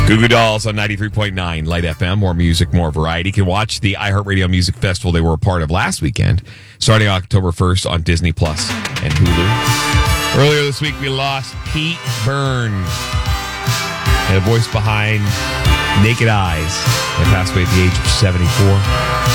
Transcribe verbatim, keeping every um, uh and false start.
Goo Goo Dolls on ninety-three point nine Light F M. More music, more variety. You can watch the iHeartRadio Music Festival they were a part of last weekend, starting October first on Disney Plus and Hulu. Earlier this week, we lost Pete Burns, and a voice behind Naked Eyes, and passed away at the age of seventy-four.